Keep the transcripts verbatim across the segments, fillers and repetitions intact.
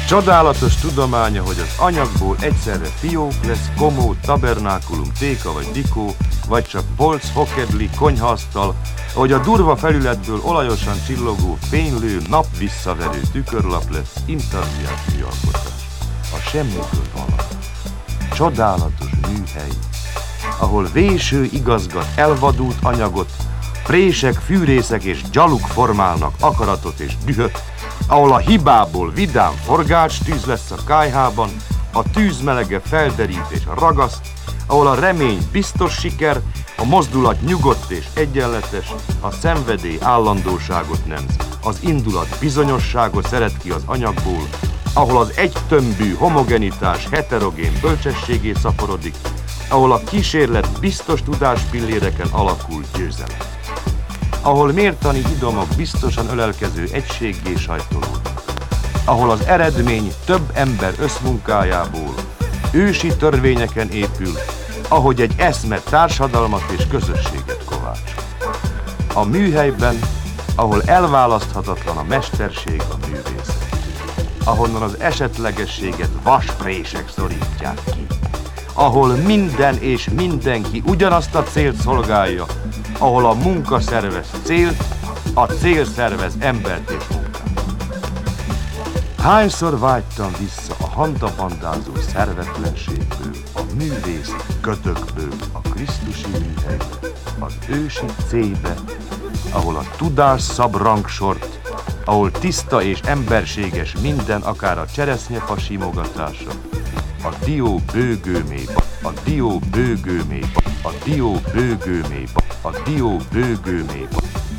Csodálatos tudománya, hogy az anyagból egyszerre fiók lesz, komód, tabernákulum, téka vagy dikó, vagy csak polc, hokedli, konyhaasztal, ahogy a durva felületből olajosan csillogó, fénylő, nap visszaverő tükörlap lesz intarziás műalkotás. A semmiből valami. Csodálatos műhely, ahol véső igazgat elvadult anyagot, prések, fűrészek és gyaluk formálnak akaratot és dühöt, ahol a hibából vidám forgácstűz lesz a kályhában, a tűz melege felderít és ragaszt, ahol a remény biztos siker, a mozdulat nyugodt és egyenletes, a szenvedély állandóságot nemz, az indulat bizonyosságot szeret ki az anyagból, ahol az egytömbű homogenitás heterogén bölcsességé szaporodik, ahol a kísérlet biztos tudáspilléreken alakul győzelem, ahol mértani idomok biztosan ölelkező egységgé sajtolódnak, ahol az eredmény több ember összmunkájából ősi törvényeken épül, ahogy egy eszme társadalmat és közösséget kovácsol. A műhelyben, ahol elválaszthatatlan a mesterség, a művészet, ahonnan az esetlegességet vasprések szorítják ki, ahol minden és mindenki ugyanazt a célt szolgálja, ahol a munka szervez célt, a cél szervez embert és munkát. Hányszor vágytam vissza a handabandázó szervetlenségből, a művész kötökből, a krisztusi műhelybe, az ősi cébe, ahol a tudás szab rangsort, ahol tiszta és emberséges minden, akár a cseresznyefa simogatása, a dió bőgőméba, a dió bőgőméba, a dió bőgőméba, a dió bőgőméba.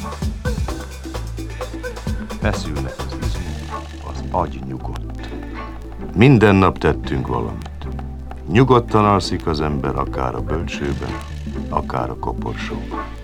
Feszülnek az izmok, az agy nyugodt. Minden nap tettünk valamit. Nyugodtan alszik az ember, akár a bölcsőben, akár a koporsóban.